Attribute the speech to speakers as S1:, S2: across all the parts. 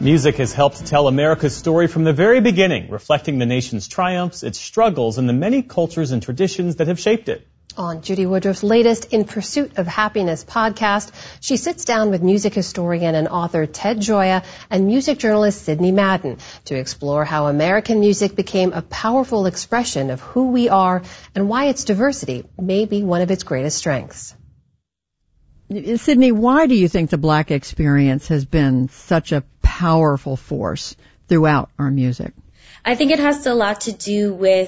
S1: Music has helped tell America's story from the very beginning, reflecting the nation's triumphs, its struggles, and the many cultures and traditions that have shaped it.
S2: On Judy Woodruff's latest In Pursuit of Happiness podcast, she sits down with music historian and author Ted Gioia and music journalist Sidney Madden to explore how American music became a powerful expression of who we are and why its diversity may be one of its greatest strengths.
S3: Sidney, why do you think the Black experience has been such a powerful force throughout our music?
S4: I think it has a lot to do with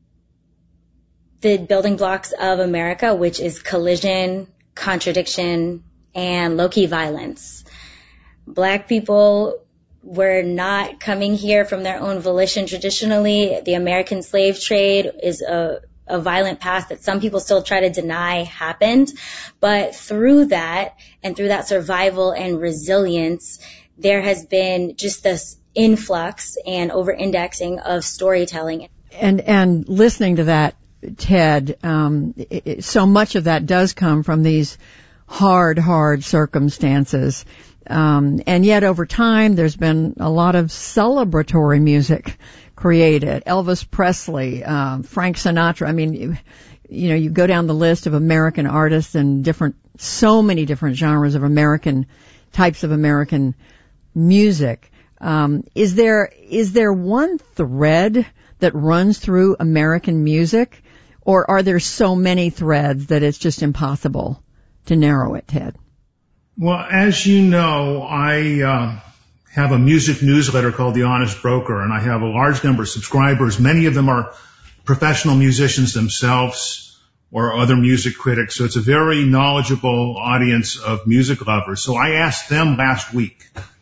S4: the building blocks of America, which is collision, contradiction, and low-key violence. Black people were not coming here from their own volition traditionally. The American slave trade is a violent past that some people still try to deny happened. But through that, and through that survival and resilience, there has been just this influx and over-indexing of storytelling.
S3: And listening to that, Ted, so much of that does come from these hard circumstances. And yet over time, there's been a lot of celebratory music created. Elvis Presley, Frank Sinatra. I mean, you go down the list of American artists and so many different genres of types of American music. Is there one thread that runs through American music, or are there so many threads that it's just impossible to narrow it, Ted?
S5: Well, as you know, I have a music newsletter called The Honest Broker, and I have a large number of subscribers. Many of them are professional musicians themselves or other music critics, so it's a very knowledgeable audience of music lovers. So I asked them last week,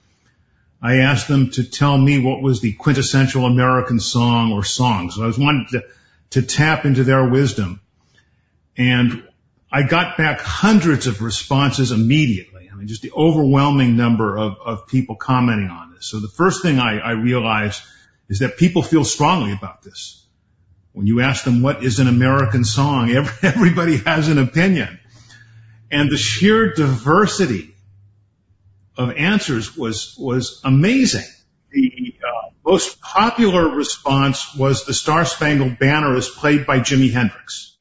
S5: I asked them to tell me what was the quintessential American song or songs. So I was wanting to tap into their wisdom. And I got back hundreds of responses immediately. I mean, just the overwhelming number of people commenting on this. So the first thing I realized is that people feel strongly about this. When you ask them what is an American song, everybody has an opinion. And the sheer diversity of answers was amazing. The most popular response was The Star Spangled Banner is played by Jimi Hendrix.